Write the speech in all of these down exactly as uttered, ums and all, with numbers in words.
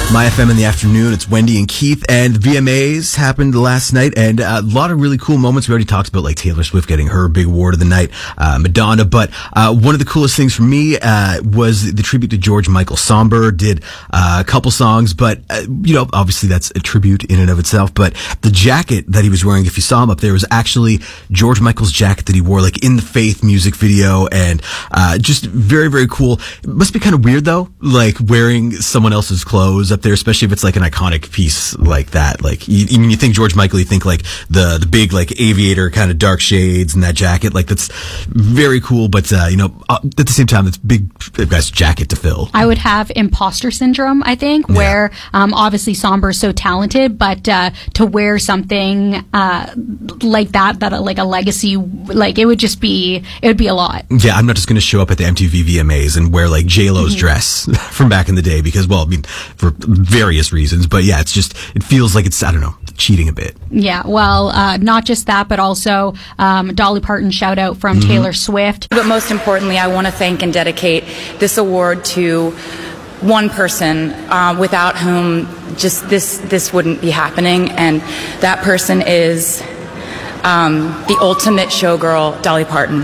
My F M in the afternoon. It's Wendy and Keith, and the V M As happened last night, and a lot of really cool moments. We already talked about like Taylor Swift getting her big award of the night, uh, Madonna, but uh, one of the coolest things for me uh, was the tribute to George Michael. Somber did uh, a couple songs, but uh, you know, obviously that's a tribute in and of itself. But the jacket that he was wearing, if you saw him up there, was actually George Michael's jacket that he wore like in the Faith music video, and uh, just very, very cool. It must be kind of weird though, like wearing someone else's clothes up there, especially if it's like an iconic piece like that. Like, you, you, mean, you think George Michael, you think like the the big like aviator kind of dark shades and that jacket. Like, that's very cool, but uh, you know, uh, at the same time, it's big guy's jacket to fill. I would have imposter syndrome, I think, where yeah. um, obviously Somber is so talented, but uh, to wear something uh, like that, that uh, like a legacy, like it would just be, it would be a lot. Yeah, I'm not just going to show up at the M T V V M As and wear like J-Lo's mm-hmm. dress from back in the day because, well, I mean, for various reasons, but yeah, it's just, it feels like it's, I don't know, cheating a bit. Yeah, well, uh, not just that, but also um, Dolly Parton shout out from mm-hmm. Taylor Swift. But most importantly, I want to thank and dedicate this award to one person uh, without whom just this this wouldn't be happening, and that person is um, the ultimate showgirl, Dolly Parton.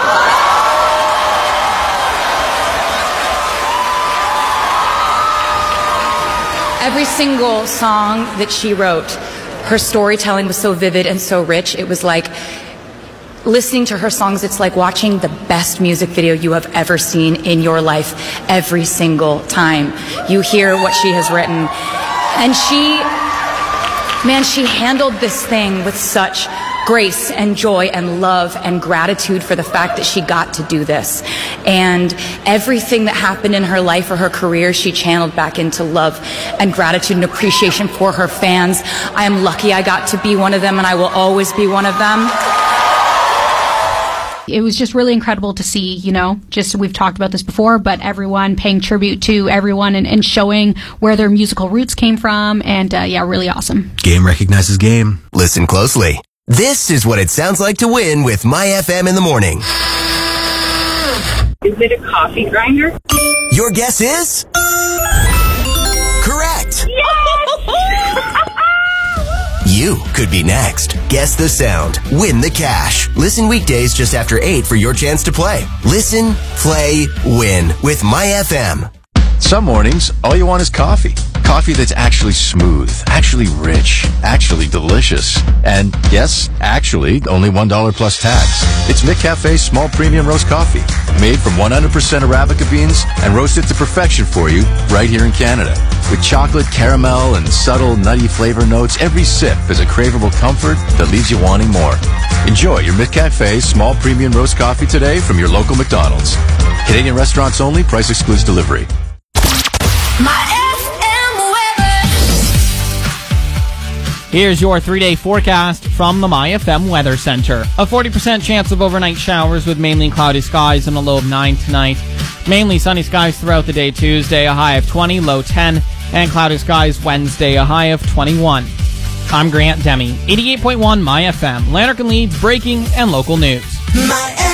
Every single song that she wrote, her storytelling was so vivid and so rich. It was like listening to her songs, it's like watching the best music video you have ever seen in your life every single time you hear what she has written. And she, man, she handled this thing with such grace and joy and love and gratitude for the fact that she got to do this. And everything that happened in her life or her career, she channeled back into love and gratitude and appreciation for her fans. I am lucky I got to be one of them, and I will always be one of them. It was just really incredible to see, you know, just, we've talked about this before, but everyone paying tribute to everyone and, and showing where their musical roots came from. And uh, yeah, really awesome. Game recognizes game. Listen closely. This is what it sounds like to win with My F M in the morning. Is it a coffee grinder? Your guess is? Correct. Yes! You could be next. Guess the sound. Win the cash. Listen weekdays just after eight for your chance to play. Listen, play, win with My F M. Some mornings, all you want is coffee. Coffee that's actually smooth, actually rich, actually delicious. And yes, actually, only one dollar plus tax. It's McCafe's small premium roast coffee, made from one hundred percent Arabica beans and roasted to perfection for you right here in Canada. With chocolate, caramel, and subtle nutty flavor notes, every sip is a craveable comfort that leaves you wanting more. Enjoy your McCafe small premium roast coffee today from your local McDonald's. Canadian restaurants only, price excludes delivery. My F M weather. Here's your three-day forecast from the My F M Weather Center. A forty percent chance of overnight showers with mainly cloudy skies and a low of nine tonight. Mainly sunny skies throughout the day Tuesday, a high of twenty, low ten, and cloudy skies Wednesday, a high of twenty-one. I'm Grant Demi, eighty-eight point one My F M, Lanark and Leeds breaking and local news. My